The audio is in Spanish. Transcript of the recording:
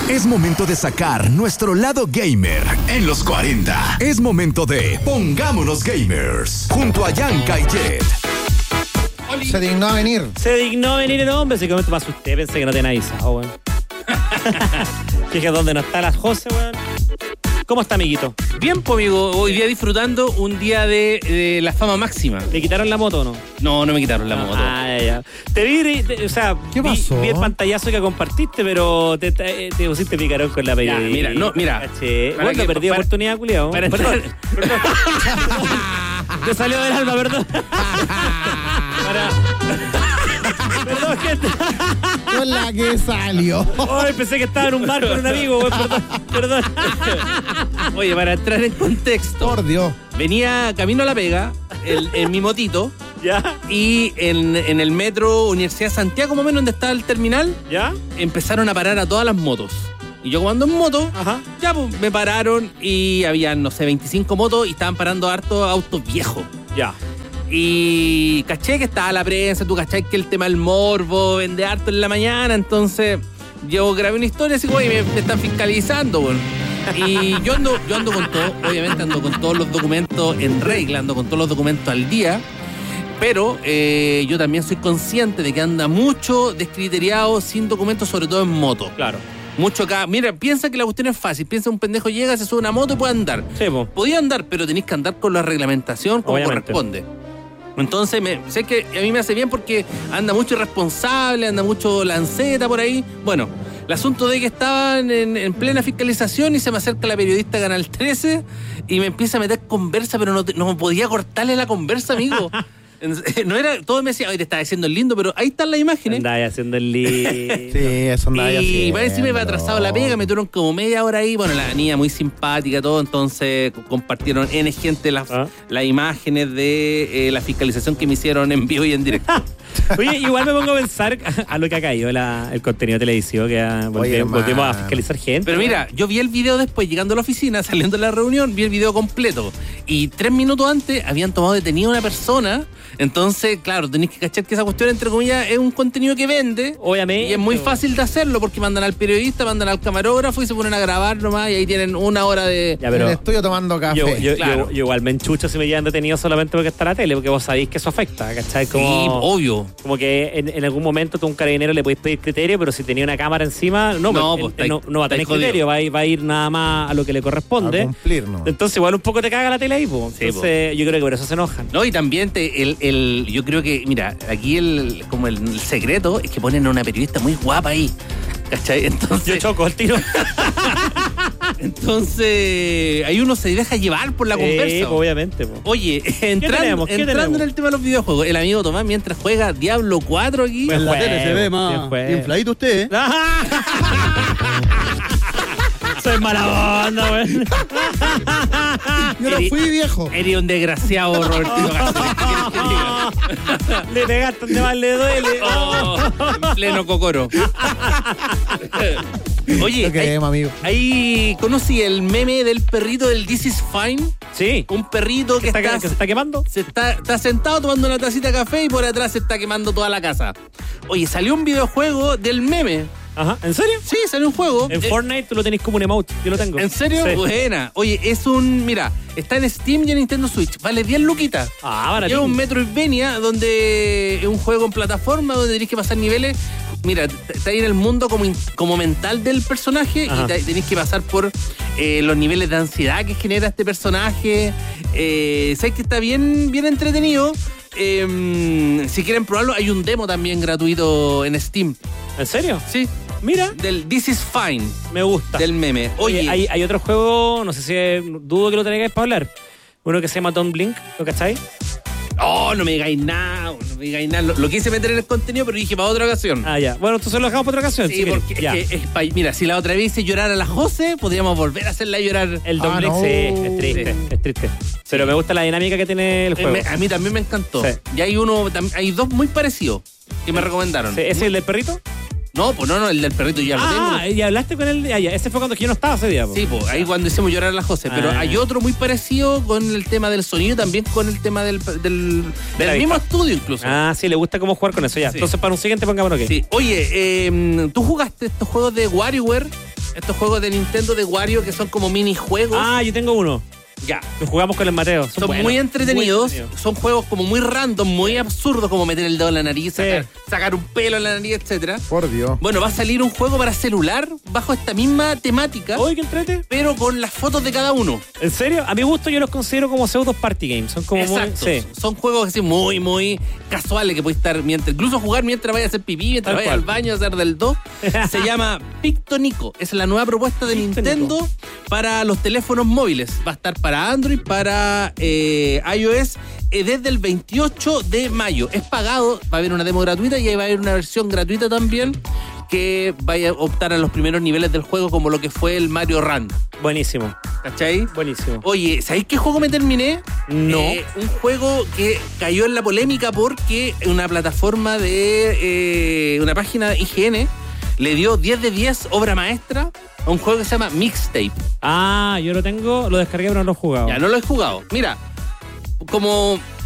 Es momento de sacar nuestro lado gamer en los 40. Es momento de Pongámonos Gamers junto a Yanka y Jet. Se dignó a venir. Se dignó a venir el hombre. Se comentó más usted. Pensé que no tenía avisado, weón. Fíjate dónde no está la José, weón. ¿Cómo está, amiguito? Bien, pues, amigo. Hoy día disfrutando un día de la fama máxima. ¿Le quitaron la moto o no? No me quitaron la moto. Ya. Te vi, o sea, ¿Qué pasó? Vi el pantallazo que compartiste, pero te pusiste picarón con la periodista. Mira. Bueno, perdí oportunidad, culiao. Perdón. Te salió del alma, perdón. Perdón, gente. Con la que salió. Ay, pensé que estaba en un bar con un amigo, güey. Perdón. Oye, para entrar en contexto. Por Dios. Venía camino a La Pega, en mi motito. ¿Ya? Y en el metro Universidad de Santiago, más o menos donde estaba el terminal, ¿Ya? empezaron a parar a todas las motos. Y yo como ando en moto, Ajá. ya pues me pararon y habían, no sé, 25 motos y estaban parando hartos autos viejos. Ya. Y caché que estaba la prensa, tú caché que el tema del morbo vende harto en la mañana, entonces yo grabé una historia así, güey, me están fiscalizando, güey. Y yo ando con todo, obviamente ando con todos los documentos en regla, ando con todos los documentos al día, pero yo también soy consciente de que anda mucho descriteriado sin documentos, sobre todo en moto. Claro. Mucho acá. Mira, piensa que la cuestión es fácil. Piensa un pendejo llega, se sube una moto y puede andar. Sí, po. Podía andar, pero tenéis que andar con la reglamentación como Obviamente. corresponde. Entonces, sé que a mí me hace bien porque anda mucho irresponsable, anda mucho lanceta por ahí. Bueno, el asunto de que estaban en plena fiscalización y se me acerca la periodista Canal 13 y me empieza a meter conversa, pero no podía cortarle la conversa, amigo. No era, todo me decía, oye, te estaba diciendo el lindo, pero ahí están las imágenes. Andaba haciendo el lindo. Sí, eso andaba ya Y haciendo. para decirme me había atrasado la pega, me tuvieron como media hora ahí. Bueno, la niña muy simpática, todo. Entonces compartieron N gente las imágenes de la fiscalización que me hicieron en vivo y en directo. Oye, igual me pongo a pensar a lo que ha caído el contenido televisivo, que volvimos a fiscalizar gente. Pero mira, yo vi el video después, llegando a la oficina, saliendo de la reunión, vi el video completo. Y 3 minutos antes habían tomado detenida a una persona. Entonces, claro, tenéis que cachar que esa cuestión, entre comillas, es un contenido que vende. Obviamente. Y es muy fácil de hacerlo porque mandan al periodista, mandan al camarógrafo y se ponen a grabar nomás y ahí tienen 1 hora de... Ya, En pero el estudio tomando café. yo igual me enchucho si me llevan detenido solamente porque está la tele, porque vos sabéis que eso afecta, ¿cachai? Sí, obvio. Como que en algún momento tú a un carabinero le podéis pedir criterio, pero si tenía una cámara encima, no va a tener criterio, va a ir nada más a lo que le corresponde. A cumplir, ¿no? Entonces igual un poco te caga la tele ahí, po. Sí, Entonces yo creo que por eso se enojan. No, y también yo creo que, mira, aquí el secreto es que ponen a una periodista muy guapa ahí. ¿Cachai? Entonces, Yo choco el tiro. entonces ahí uno se deja llevar por la conversa. Obviamente, po. Oye, ¿Qué tenemos? entrando en el tema de los videojuegos, el amigo Tomás mientras juega Diablo 4 aquí. Pues, En la juego, tele se ve más juego. infladito usted, ¿eh? Soy mala onda, güey. Yo no fui viejo. Eres un desgraciado, Robertito García. Le pegaste donde más le duele. En pleno cocoro. Oye, Lo queremos, amigo. ahí conocí el meme del perrito del This is Fine. Sí. Un perrito que ¿Que se está quemando? está sentado tomando una tacita de café y por atrás se está quemando toda la casa. Oye, salió un videojuego del meme. Ajá. ¿En serio? Sí, salió un juego. En Fortnite tú lo tenés como un emote. Yo lo tengo. ¿En serio? Sí. Buena. Oye, mira, está en Steam y en Nintendo Switch. Vale 10 luquitas. Ah, Es baratín. un Metroidvania donde es un juego en plataforma donde tenés que pasar niveles. Mira, está ahí en el mundo como mental del personaje. Ajá. Y tenés que pasar por los niveles de ansiedad que genera este personaje. Sabes que está bien entretenido. Si quieren probarlo, hay un demo también gratuito en Steam. ¿En serio? Sí, Mira, del This is Fine, me gusta. del meme. Oye, hay otro juego, no sé si dudo que lo tengáis para hablar. Uno que se llama Don't Blink, ¿lo cacháis? oh, no me digáis nada, Lo quise meter en el contenido, pero dije para otra ocasión. Ah, ya. Bueno, entonces lo dejamos para otra ocasión. Sí, si queréis. porque Ya. mira, si la otra vez hice llorar a la José, podríamos volver a hacerla llorar. El Don't Blink, no. sí, es triste, es triste. Pero me gusta la dinámica que tiene el juego. A mí también me encantó. Sí. Y hay dos muy parecidos que me recomendaron. Sí, ¿ese es el del perrito? No, pues no, el del perrito ya lo Ah, tengo. y hablaste con él. Ah, ya. Ese fue cuando yo no estaba ese día. Po. Sí, pues ahí cuando hicimos llorar a la José. Pero Ah. hay otro muy parecido con el tema del sonido, también con el tema del la mismo vista. estudio incluso. Ah, sí, le gusta cómo jugar con eso ya. Sí. Entonces, para un siguiente, pongámonos aquí. Sí. Oye, ¿tú jugaste estos juegos de WarioWare? Estos juegos de Nintendo de Wario que son como minijuegos. Ah, yo tengo uno. Ya. Los jugamos con el Mateo. Son muy entretenidos. Son juegos como muy random, muy absurdos, como meter el dedo en la nariz, sacar un pelo en la nariz, etcétera. Por Dios. Bueno, va a salir un juego para celular bajo esta misma temática. ¡Uy, qué entrete! Pero con las fotos de cada uno. ¿En serio? A mi gusto yo los considero como pseudo party games. Son como Exacto. muy... Sí. Son juegos así muy, muy casuales que puedes estar incluso jugar mientras vayas a hacer pipí, mientras vayas al baño a hacer del do. Se llama Pictonico. Es la nueva propuesta de Nintendo para los teléfonos móviles. Va a estar para Android, para iOS desde el 28 de mayo. Es pagado, va a haber una demo gratuita y ahí va a haber una versión gratuita también que vaya a optar a los primeros niveles del juego como lo que fue el Mario Run. Buenísimo. ¿Cachai? Buenísimo. Oye, ¿sabéis qué juego me terminé? No. Un juego que cayó en la polémica porque una plataforma de una página IGN le dio 10 de 10 obra maestra a un juego que se llama Mixtape. Ah, yo lo tengo, lo descargué pero no lo he jugado. Ya, no lo he jugado. Mira, como